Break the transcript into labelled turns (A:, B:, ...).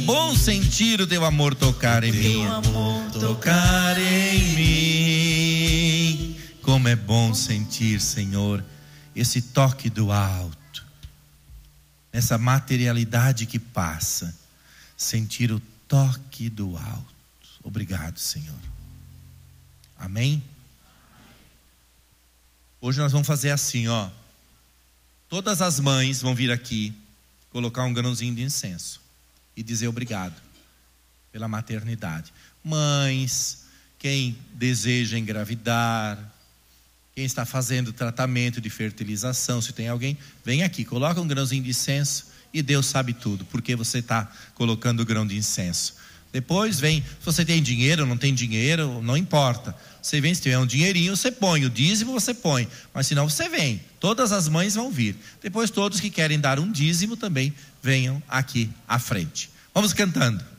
A: bom sentir o teu amor tocar em mim. Tocar em mim. Como é bom sentir, Senhor, esse toque do alto, essa materialidade que passa, sentir o toque do alto. Obrigado, Senhor. Amém? Hoje nós vamos fazer assim, ó. Todas as mães vão vir aqui, colocar um grãozinho de incenso e dizer obrigado pela maternidade. Mães, quem deseja engravidar, quem está fazendo tratamento de fertilização, se tem alguém, vem aqui, coloca um grãozinho de incenso e Deus sabe tudo, porque você está colocando o grão de incenso. Depois vem, se você tem dinheiro, não tem dinheiro, não importa. Você vem, se tiver um dinheirinho, você põe, o dízimo você põe, mas senão você vem. Todas as mães vão vir. Depois todos que querem dar um dízimo também venham aqui à frente. Vamos cantando.